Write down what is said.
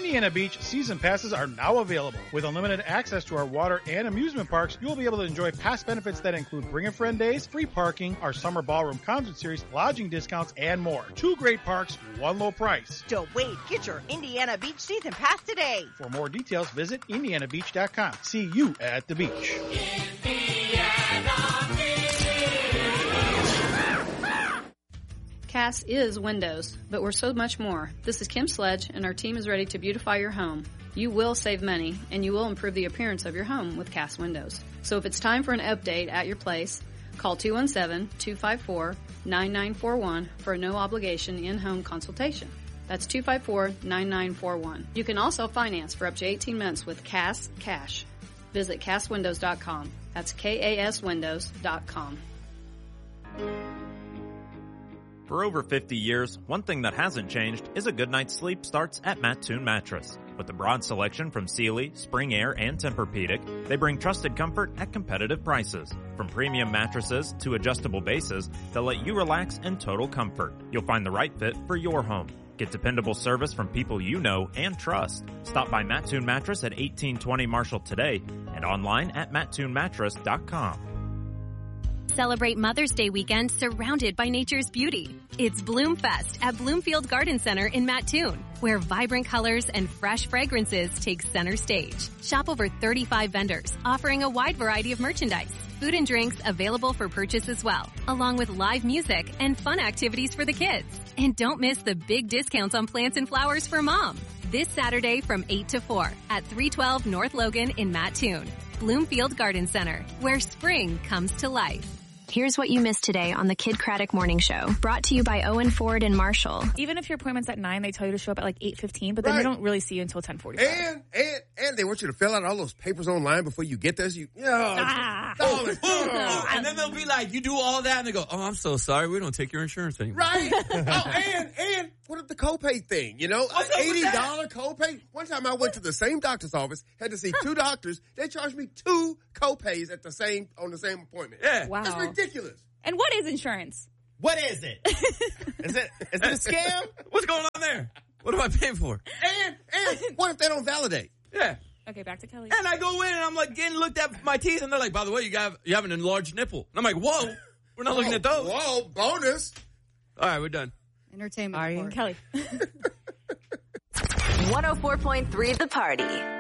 Indiana Beach season passes are now available. With unlimited access to our water and amusement parks, you will be able to enjoy past benefits that include Bring a Friend days, free parking, our summer ballroom concert series, lodging discounts, and more. 2 great parks, 1 low price. Don't wait. Get your Indiana Beach season pass today. For more details, visit IndianaBeach.com. See you at the beach. Cass is windows, but we're so much more. This is Kim Sledge, and our team is ready to beautify your home. You will save money, and you will improve the appearance of your home with Cass Windows. So if it's time for an update at your place, call 217-254-9941 for a no-obligation in-home consultation. That's 254-9941. You can also finance for up to 18 months with Cass Cash. Visit CassWindows.com. That's KASWindows.com. For over 50 years, one thing that hasn't changed is a good night's sleep starts at Mattoon Mattress. With a broad selection from Sealy, Spring Air, and Tempur-Pedic, they bring trusted comfort at competitive prices. From premium mattresses to adjustable bases, they'll let you relax in total comfort. You'll find the right fit for your home. Get dependable service from people you know and trust. Stop by Mattoon Mattress at 1820 Marshall today and online at mattoonmattress.com. Celebrate Mother's Day weekend surrounded by nature's beauty. It's Bloomfest at Bloomfield Garden Center in Mattoon, where vibrant colors and fresh fragrances take center stage. Shop over 35 vendors offering a wide variety of merchandise. Food and drinks available for purchase as well, along with live music and fun activities for the kids. And don't miss the big discounts on plants and flowers for mom. This Saturday from 8 to 4 at 312 North Logan in Mattoon. Bloomfield Garden Center, where spring comes to life. Here's what you missed today on the Kid Craddock Morning Show. Brought to you by Owen Ford and Marshall. Even if your appointment's at 9, they tell you to show up at like 8:15, but then they don't really see you until 10:45. And they want you to fill out all those papers online before you get there. So and then they'll be like, you do all that, and they go, oh, I'm so sorry, we don't take your insurance anymore. Right. And what if the copay thing, you know? $80 copay. One time I went to the same doctor's office, had to see 2 doctors. They charged me 2 copays on the same appointment. Yeah. Wow. That's ridiculous. And what is insurance? What is it? Is it a scam? What's going on there? What am I paying for? And what if they don't validate? Yeah. Okay, back to Kelly. And I go in and I'm like getting looked at my teeth, and they're like, by the way, you have an enlarged nipple. And I'm like, whoa, we're not looking at those. Whoa, bonus. All right, we're done. Entertainment. Kelly. 104.3 The Party.